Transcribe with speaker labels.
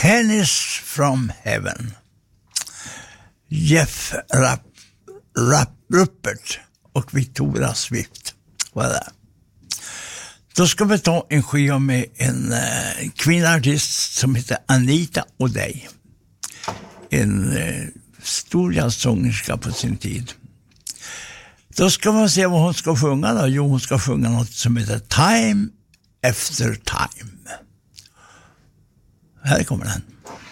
Speaker 1: Pennies from Heaven. Jeff Ruppert och Victoria Swift var det. Då ska vi ta en skiva med en kvinnoartist som heter Anita O'Day. En stor jazzsångerska på sin tid. Då ska man se vad hon ska sjunga då. Jo, hon ska sjunga något som heter Time After Time. Här kommer den.